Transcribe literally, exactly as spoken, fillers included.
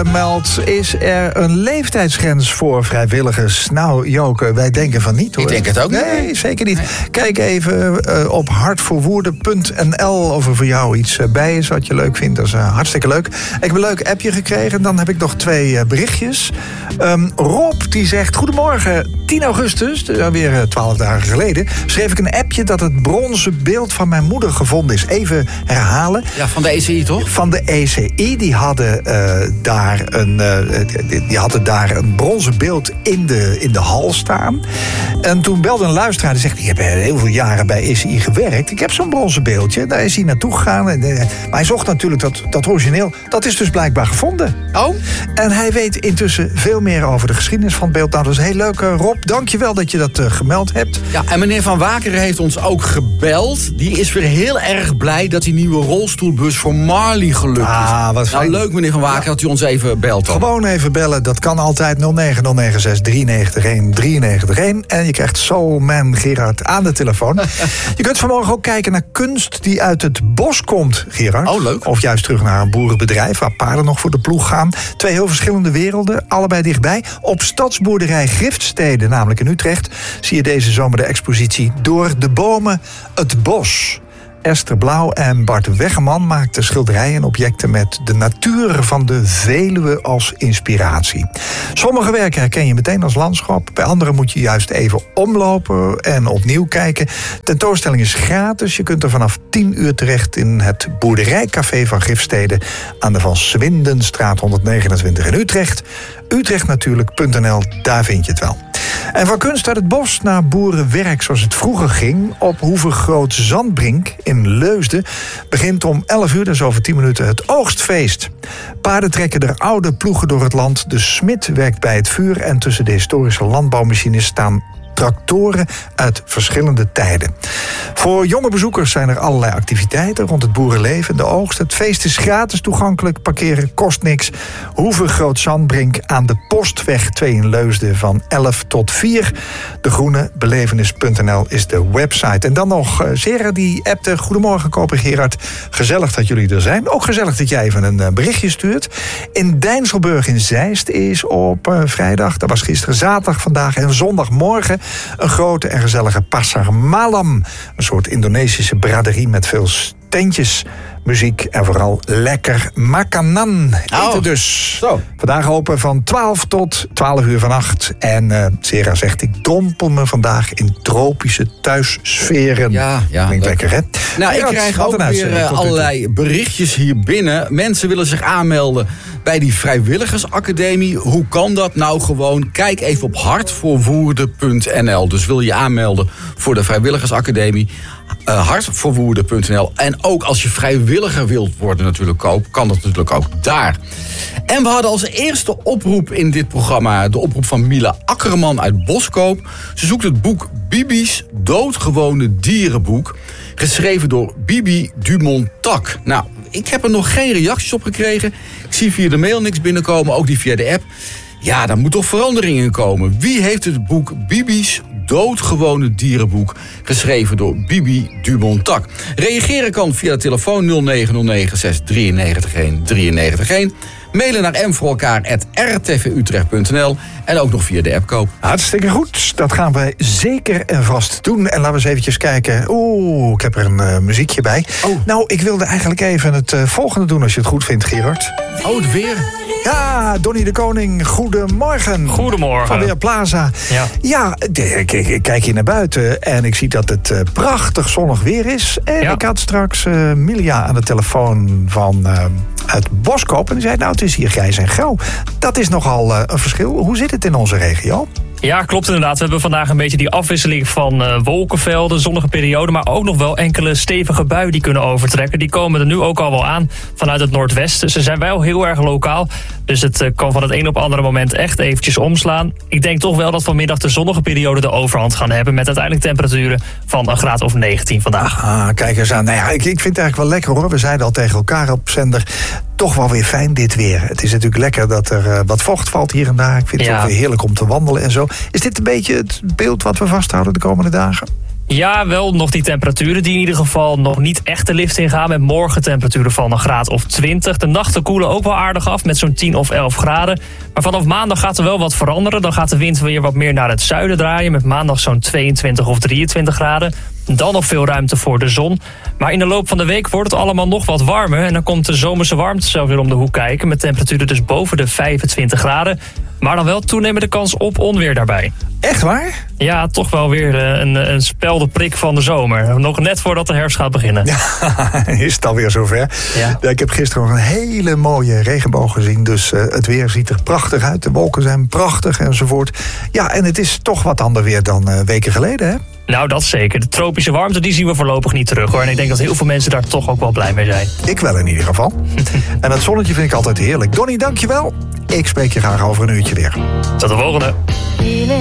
meldt... is er een leeftijdsgrens voor vrijwilligers? Nou, Joke, wij denken van niet, hoor. Ik denk het ook niet. Nee, zeker niet. Nee. Kijk even uh, op hartvoorwoerden punt n l of er voor jou iets uh, bij is wat je leuk vindt. Dat is uh, hartstikke leuk. Ik heb een leuk appje gekregen. Dan heb ik nog twee uh, berichtjes. Um, Rob, die zegt... Goedemorgen, tien augustus, dus alweer twaalf dagen geleden... schreef ik een appje dat het bronzen beeld van mijn moeder gevonden is. Even herhalen. Ja, van de E C I, toch? Van de E C I. Die hadden, uh, daar, een, uh, die, die hadden daar een bronzen beeld in de, in de hal staan. En toen belde een luisteraar die zegt... ik heb heel veel jaren bij E C I gewerkt. Ik heb zo'n bronzen beeldje. Daar is hij naartoe gegaan. En, uh, maar hij zocht natuurlijk dat, dat origineel. Dat is dus blijkbaar gevonden. Oh? En hij weet intussen veel meer over de geschiedenis van het beeld. Nou, dat is heel leuk, uh, Rob. Dank je wel dat je dat uh, gemeld hebt. Ja, en meneer Van Wakeren heeft ons ook gebeld. Die is weer heel erg blij dat die nieuwe rolstoelbus voor Marley gelukt is. Ah, wat fijn. Nou, leuk, meneer Van Wakeren, ja. dat u ons even belt. Dan. Gewoon even bellen. Dat kan altijd nul negen nul negen zes drie negen een drie negen een. En je krijgt Soulman Gerard aan de telefoon. Je kunt vanmorgen ook kijken naar kunst die uit het bos komt, Gerard. Oh, leuk. Of juist terug naar een boerenbedrijf waar paarden nog voor de ploeg gaan. Twee heel verschillende werelden, allebei dichtbij. Op stadsboerderij Griftstede, namelijk in Utrecht, zie je deze zomer de expositie Door de bomen het bos. Esther Blauw en Bart Weggeman maakten schilderijen en objecten met de natuur van de Veluwe als inspiratie. Sommige werken herken je meteen als landschap. Bij andere moet je juist even omlopen en opnieuw kijken. Tentoonstelling is gratis. Je kunt er vanaf tien uur terecht in het boerderijcafé van Griftstede aan de Van Swindenstraat honderdnegenentwintig in Utrecht. Utrecht natuurlijk punt n l, daar vind je het wel. En van kunst uit het bos naar boerenwerk zoals het vroeger ging... op Hoevergroot Zandbrink in Leusden begint om elf uur, dus over tien minuten, het oogstfeest. Paarden trekken er oude ploegen door het land. De smid werkt bij het vuur en tussen de historische landbouwmachines staan tractoren uit verschillende tijden. Voor jonge bezoekers zijn er allerlei activiteiten rond het boerenleven en de oogst. Het feest is gratis toegankelijk, parkeren kost niks. Hoevergroot Zandbrink aan de Postweg twee in Leusden van elf tot vier. De groene belevenis punt n l is de website. En dan nog, uh, Sera die appte: Goedemorgen Koper Gerard, gezellig dat jullie er zijn. Ook gezellig dat jij even een uh, berichtje stuurt. In Dijnselburg in Zeist is op uh, vrijdag, dat was gisteren, zaterdag, vandaag en zondagmorgen een grote en gezellige Pasar Malam. Een soort Indonesische braderie met veel tentjes, muziek en vooral lekker makanan. Eten oh, dus. Zo. Vandaag open van twaalf tot twaalf uur vannacht. En uh, Sera zegt, ik dompel me vandaag in tropische thuissferen. Ja, ja. Klinkt lekker, hè? Nou, Gerard, ik krijg ook weer uh, allerlei berichtjes hier binnen. Mensen willen zich aanmelden bij die vrijwilligersacademie. Hoe kan dat? Nou, gewoon kijk even op hartvoorwoerden punt n l. Dus wil je aanmelden voor de vrijwilligersacademie, Uh, hartvoorwoerden punt n l. En ook als je vrijwilliger wilt worden natuurlijk ook, kan dat natuurlijk ook daar. En we hadden als eerste oproep in dit programma de oproep van Mila Akkerman uit Boskoop. Ze zoekt het boek Bibi's Doodgewone Dierenboek, geschreven door Bibi Dumontac. Nou, ik heb er nog geen reacties op gekregen. Ik zie via de mail niks binnenkomen, ook die via de app. Ja, daar moet toch verandering in komen. Wie heeft het boek Bibi's Doodgewone Dierenboek, geschreven door Bibi Dumontac? Reageren kan via de telefoon nul negen nul negen zes drie negen een drie negen een. Mailen naar m voor elkaar at r t v utrecht punt n l. En ook nog via de app koop. Hartstikke goed. Dat gaan wij zeker en vast doen. En laten we eens eventjes kijken. Oeh, ik heb er een uh, muziekje bij. Oh. Nou, ik wilde eigenlijk even het uh, volgende doen als je het goed vindt, Gerard. Oh, het weer. Ja, Donnie de Koning, goedemorgen. Goedemorgen. Van Weerplaza. Ja, ja ik, ik kijk hier naar buiten en ik zie dat het uh, prachtig zonnig weer is. En ja. ik had straks uh, Milia aan de telefoon van uh, uit Boskoop. En die zei, nou, het is hier grijs en grauw. Dat is nogal uh, een verschil. Hoe zit het in onze regio? Ja, klopt inderdaad. We hebben vandaag een beetje die afwisseling van uh, wolkenvelden, zonnige periode, maar ook nog wel enkele stevige buien die kunnen overtrekken. Die komen er nu ook al wel aan vanuit het noordwesten. Ze zijn wel heel erg lokaal, dus het uh, kan van het een op het andere moment echt eventjes omslaan. Ik denk toch wel dat vanmiddag de zonnige periode de overhand gaan hebben, met uiteindelijk temperaturen van een graad of negentien vandaag. Ah, kijk eens aan. Nou ja, ik, ik vind het eigenlijk wel lekker hoor. We zeiden al tegen elkaar op zender, toch wel weer fijn dit weer. Het is natuurlijk lekker dat er uh, wat vocht valt hier en daar. Ik vind het ja. ook weer heerlijk om te wandelen en zo. Is dit een beetje het beeld wat we vasthouden de komende dagen? Ja, wel nog die temperaturen die in ieder geval nog niet echt de lift ingaan. Met morgen temperaturen van een graad of twintig. De nachten koelen ook wel aardig af met zo'n tien of elf graden. Maar vanaf maandag gaat er wel wat veranderen. Dan gaat de wind weer wat meer naar het zuiden draaien. Met maandag zo'n tweeëntwintig of drieëntwintig graden. Dan nog veel ruimte voor de zon. Maar in de loop van de week wordt het allemaal nog wat warmer. En dan komt de zomerse warmte zelf weer om de hoek kijken. Met temperaturen dus boven de vijfentwintig graden. Maar dan wel toenemende kans op onweer daarbij. Echt waar? Ja, toch wel weer een, een speldeprik van de zomer. Nog net voordat de herfst gaat beginnen. Ja, is het alweer zover? Ja. Ja, ik heb gisteren nog een hele mooie regenboog gezien. Dus uh, het weer ziet er prachtig uit. De wolken zijn prachtig enzovoort. Ja, en het is toch wat ander weer dan uh, weken geleden, hè? Nou, dat zeker. De tropische warmte die zien we voorlopig niet terug, hoor. En ik denk dat heel veel mensen daar toch ook wel blij mee zijn. Ik wel in ieder geval. En het zonnetje vind ik altijd heerlijk. Donnie, dankjewel. Ik spreek je graag over een uurtje weer. Tot de volgende.